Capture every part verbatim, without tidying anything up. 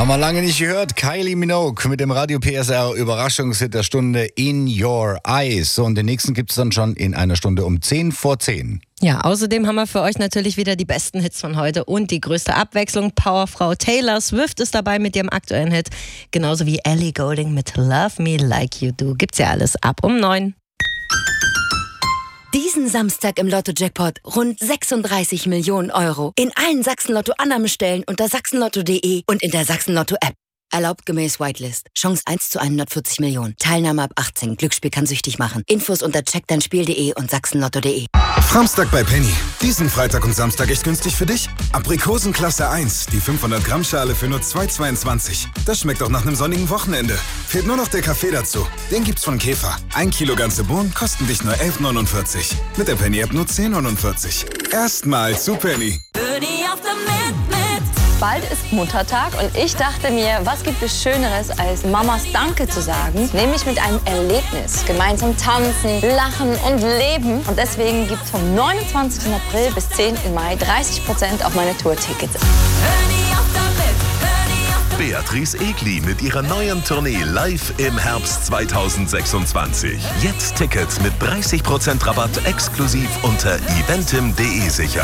Haben wir lange nicht gehört. Kylie Minogue mit dem Radio P S R Überraschungshit der Stunde In Your Eyes. Und den nächsten gibt es dann schon in einer Stunde um zehn vor zehn. Ja, außerdem haben wir für euch natürlich wieder die besten Hits von heute und die größte Abwechslung. Powerfrau Taylor Swift ist dabei mit ihrem aktuellen Hit. Genauso wie Ellie Goulding mit Love Me Like You Do. Gibt's ja alles ab um neun. Diesen Samstag im Lotto-Jackpot rund sechsunddreißig Millionen Euro. In allen Sachsen-Lotto-Annahmestellen unter sachsenlotto punkt de und in der Sachsen-Lotto-App. Erlaubt gemäß Whitelist. Chance eins zu hundertvierzig Millionen. Teilnahme ab achtzehn. Glücksspiel kann süchtig machen. Infos unter check dein spiel punkt de und sachsenlotto punkt de. Samstag bei Penny. Diesen Freitag und Samstag echt günstig für dich. Aprikosen Klasse eins. Die fünfhundert Gramm Schale für nur zwei Euro zweiundzwanzig. Das schmeckt auch nach einem sonnigen Wochenende. Fehlt nur noch der Kaffee dazu. Den gibt's von Käfer. Ein Kilo ganze Bohnen kosten dich nur elf Euro neunundvierzig. Mit der Penny-App nur zehn Euro neunundvierzig. Erstmal zu Penny. Bald ist Muttertag und ich dachte mir, was gibt es Schöneres, als Mamas Danke zu sagen? Nämlich mit einem Erlebnis. Gemeinsam tanzen, lachen und leben. Und deswegen gibt es vom neunundzwanzigsten April bis zehnten Mai dreißig Prozent auf meine Tourtickets. Beatrice Egli mit ihrer neuen Tournee live im Herbst zweitausendsechsundzwanzig. Jetzt Tickets mit dreißig Prozent Rabatt exklusiv unter eventim punkt de sichern.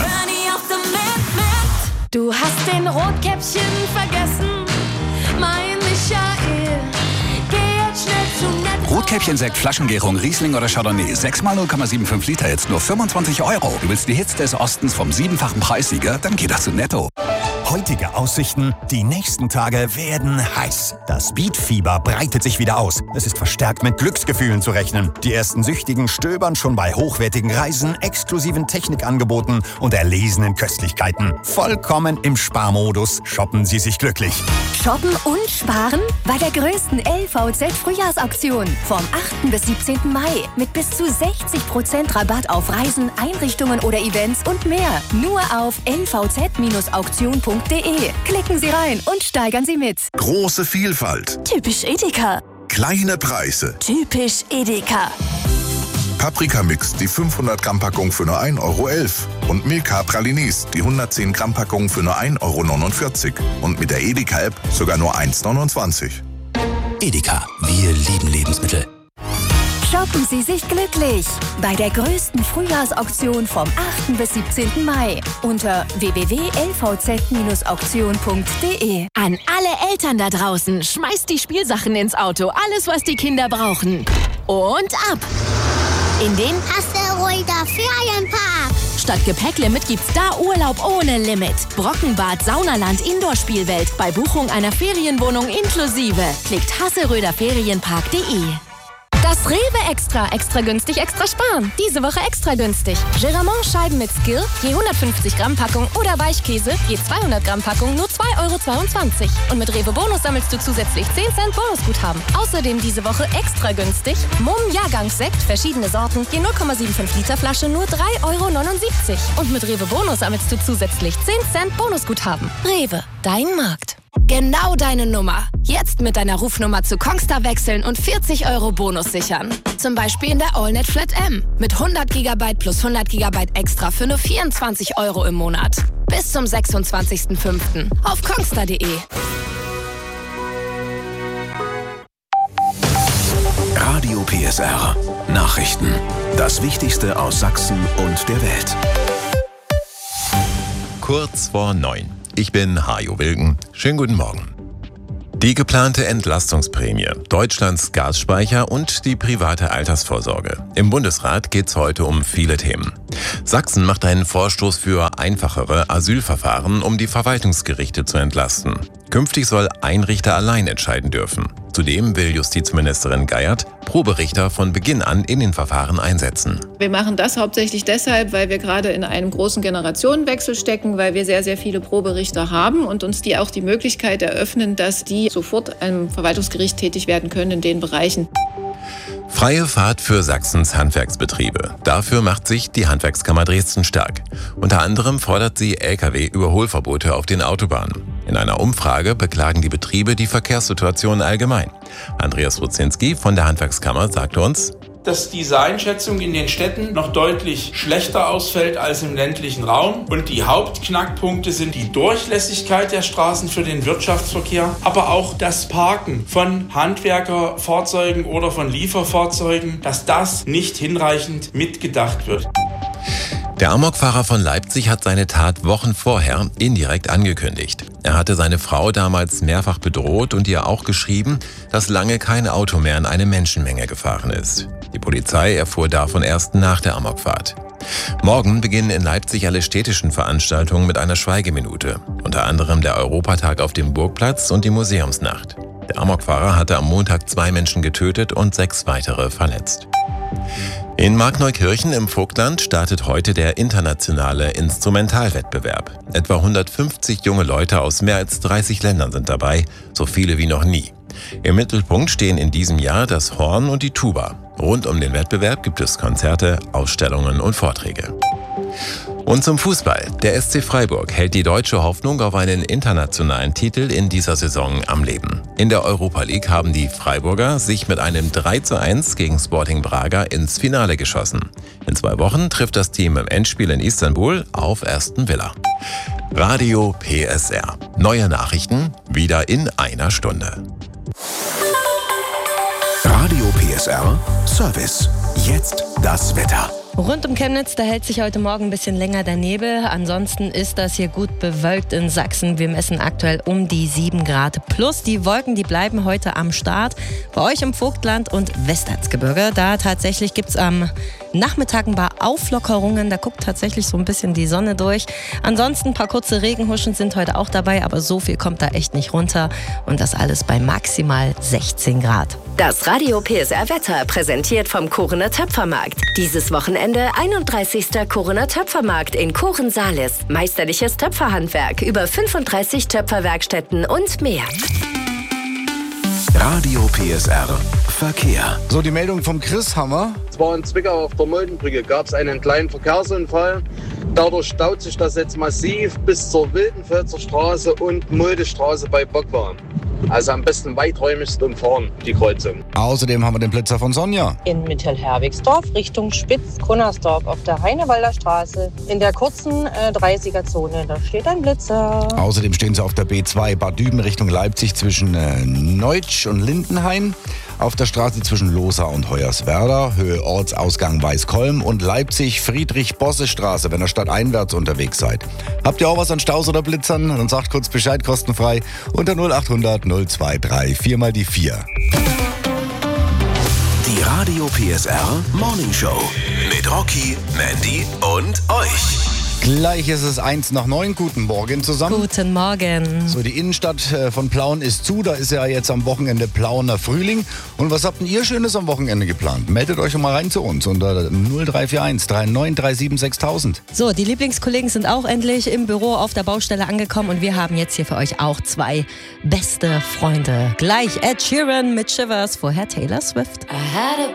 Du hast den Rotkäppchen vergessen, mein Michael. Geh jetzt schnell zu Netto. Rotkäppchen-Sekt, Flaschengärung, Riesling oder Chardonnay. sechs mal null Komma fünfundsiebzig Liter, jetzt nur fünfundzwanzig Euro. Du willst die Hits des Ostens vom siebenfachen Preissieger? Dann geht das zu Netto. Heutige Aussichten, die nächsten Tage werden heiß. Das Beatfieber breitet sich wieder aus. Es ist verstärkt mit Glücksgefühlen zu rechnen. Die ersten Süchtigen stöbern schon bei hochwertigen Reisen, exklusiven Technikangeboten und erlesenen Köstlichkeiten. Vollkommen im Sparmodus shoppen Sie sich glücklich. Shoppen und sparen bei der größten L V Z-Frühjahrsauktion vom achten bis siebzehnten Mai mit bis zu sechzig Prozent Rabatt auf Reisen, Einrichtungen oder Events und mehr. Nur auf l v z auktion punkt de. Klicken Sie rein und steigern Sie mit. Große Vielfalt. Typisch Edeka. Kleine Preise. Typisch Edeka. Paprikamix, die fünfhundert Gramm Packung für nur ein Euro elf. Und Milka Pralines, die hundertzehn Gramm Packung für nur ein Euro neunundvierzig. Und mit der Edeka-App sogar nur eins Euro neunundzwanzig. Edeka, wir lieben Lebensmittel. Shoppen Sie sich glücklich bei der größten Frühjahrsauktion vom achten bis siebzehnten Mai unter w w w punkt l v z auktion punkt de. An alle Eltern da draußen, schmeißt die Spielsachen ins Auto, alles was die Kinder brauchen. Und ab! In den Asteroider Ferienpark. Statt Gepäcklimit gibt's da Urlaub ohne Limit. Brockenbad, Saunaland, Indoor-Spielwelt. Bei Buchung einer Ferienwohnung inklusive. Klickt hasseröder ferienpark punkt de. Das Rewe Extra. Extra günstig, extra sparen. Diese Woche extra günstig. Geramont Scheiben mit Skill, je hundertfünfzig Gramm Packung oder Weichkäse, je zweihundert Gramm Packung, nur zwei Euro zweiundzwanzig. Und mit Rewe Bonus sammelst du zusätzlich zehn Cent Bonusguthaben. Außerdem diese Woche extra günstig. Mumm Jahrgangssekt, verschiedene Sorten, je null Komma fünfundsiebzig Liter Flasche, nur drei Euro neunundsiebzig. Und mit Rewe Bonus sammelst du zusätzlich zehn Cent Bonusguthaben. Rewe, dein Markt. Genau deine Nummer. Jetzt mit deiner Rufnummer zu Kongstar wechseln und vierzig Euro Bonus sichern. Zum Beispiel in der AllNet Flat M. Mit hundert Gigabyte plus hundert Gigabyte extra für nur vierundzwanzig Euro im Monat. Bis zum sechsundzwanzigsten fünften auf kongstar punkt de. Radio P S R. Nachrichten. Das Wichtigste aus Sachsen und der Welt. Kurz vor neun. Ich bin Hajo Wilken. Schönen guten Morgen. Die geplante Entlastungsprämie, Deutschlands Gasspeicher und die private Altersvorsorge. Im Bundesrat geht es heute um viele Themen. Sachsen macht einen Vorstoß für einfachere Asylverfahren, um die Verwaltungsgerichte zu entlasten. Künftig soll ein Richter allein entscheiden dürfen. Zudem will Justizministerin Geiert Proberichter von Beginn an in den Verfahren einsetzen. Wir machen das hauptsächlich deshalb, weil wir gerade in einem großen Generationenwechsel stecken, weil wir sehr, sehr viele Proberichter haben und uns die auch die Möglichkeit eröffnen, dass die sofort am Verwaltungsgericht tätig werden können in den Bereichen. Freie Fahrt für Sachsens Handwerksbetriebe. Dafür macht sich die Handwerkskammer Dresden stark. Unter anderem fordert sie L K W-Überholverbote auf den Autobahnen. In einer Umfrage beklagen die Betriebe die Verkehrssituation allgemein. Andreas Ruzinski von der Handwerkskammer sagte uns: dass diese Einschätzung in den Städten noch deutlich schlechter ausfällt als im ländlichen Raum. Und die Hauptknackpunkte sind die Durchlässigkeit der Straßen für den Wirtschaftsverkehr, aber auch das Parken von Handwerkerfahrzeugen oder von Lieferfahrzeugen, dass das nicht hinreichend mitgedacht wird. Der Amokfahrer von Leipzig hat seine Tat Wochen vorher indirekt angekündigt. Er hatte seine Frau damals mehrfach bedroht und ihr auch geschrieben, dass lange kein Auto mehr in eine Menschenmenge gefahren ist. Die Polizei erfuhr davon erst nach der Amokfahrt. Morgen beginnen in Leipzig alle städtischen Veranstaltungen mit einer Schweigeminute, unter anderem der Europatag auf dem Burgplatz und die Museumsnacht. Der Amokfahrer hatte am Montag zwei Menschen getötet und sechs weitere verletzt. In Markneukirchen im Vogtland startet heute der internationale Instrumentalwettbewerb. Etwa hundertfünfzig junge Leute aus mehr als dreißig Ländern sind dabei, so viele wie noch nie. Im Mittelpunkt stehen in diesem Jahr das Horn und die Tuba. Rund um den Wettbewerb gibt es Konzerte, Ausstellungen und Vorträge. Und zum Fußball. Der S C Freiburg hält die deutsche Hoffnung auf einen internationalen Titel in dieser Saison am Leben. In der Europa League haben die Freiburger sich mit einem drei zu eins gegen Sporting Braga ins Finale geschossen. In zwei Wochen trifft das Team im Endspiel in Istanbul auf Aston Villa. Radio P S R. Neue Nachrichten wieder in einer Stunde. Radio P S R Service. Jetzt das Wetter. Rund um Chemnitz, da hält sich heute Morgen ein bisschen länger der Nebel. Ansonsten ist das hier gut bewölkt in Sachsen. Wir messen aktuell um die sieben Grad plus. Die Wolken, die bleiben heute am Start. Bei euch im Vogtland und Westherzgebirge, da tatsächlich gibt es am Nachmittag ein paar Auflockerungen. Da guckt tatsächlich so ein bisschen die Sonne durch. Ansonsten ein paar kurze Regenhuschen sind heute auch dabei, aber so viel kommt da echt nicht runter. Und das alles bei maximal sechzehn Grad. Das Radio P S R Wetter präsentiert vom Korener Töpfermarkt. Dieses Wochenende einunddreißigster Korener Töpfermarkt in Koren-Salis. Meisterliches Töpferhandwerk, über fünfunddreißig Töpferwerkstätten und mehr. Radio P S R Verkehr. So, die Meldung vom Chris Hammer. Zwar in Zwickau auf der Moldenbrücke gab es einen kleinen Verkehrsunfall. Dadurch staut sich das jetzt massiv bis zur Wildenfelser Straße und Muldestraße bei Bockwahn. Also am besten weiträumigst umfahren, die Kreuzung. Außerdem haben wir den Blitzer von Sonja. In Mittelherwigsdorf Richtung Spitz-Kunnersdorf auf der Heinewalder Straße. In der kurzen äh, dreißiger-Zone, da steht ein Blitzer. Außerdem stehen sie auf der B zwei Bad Düben Richtung Leipzig zwischen äh, Neutsch und Lindenhain. Auf der Straße zwischen Losar und Hoyerswerda, Höhe Ortsausgang Weißkolm und Leipzig-Friedrich-Bosse-Straße, wenn ihr stadteinwärts unterwegs seid. Habt ihr auch was an Staus oder Blitzern? Dann sagt kurz Bescheid, kostenfrei unter null achthundert null zwei drei vier mal die vier. Die Radio P S R Morning Show mit Rocky, Mandy und euch. Gleich ist es eins nach neun. Guten Morgen zusammen. Guten Morgen. So, die Innenstadt von Plauen ist zu. Da ist ja jetzt am Wochenende Plauener Frühling. Und was habt denn ihr Schönes am Wochenende geplant? Meldet euch schon mal rein zu uns unter null drei vier eins drei neun drei sieben sechstausend. So, die Lieblingskollegen sind auch endlich im Büro auf der Baustelle angekommen. Und wir haben jetzt hier für euch auch zwei beste Freunde. Gleich Ed Sheeran mit Shivers, vorher Taylor Swift. I had a